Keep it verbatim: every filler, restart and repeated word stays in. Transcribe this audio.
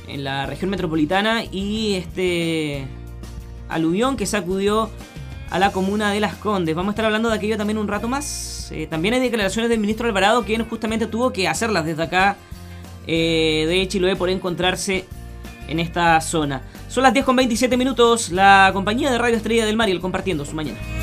en la región metropolitana y este aluvión que sacudió a la comuna de Las Condes. Vamos a estar hablando de aquello también un rato más. Eh, también hay declaraciones del ministro Alvarado, quien justamente tuvo que hacerlas desde acá eh, de Chiloé por encontrarse en esta zona. Son las diez con veintisiete minutos. La compañía de Radio Estrella del Mar y el compartiendo su mañana.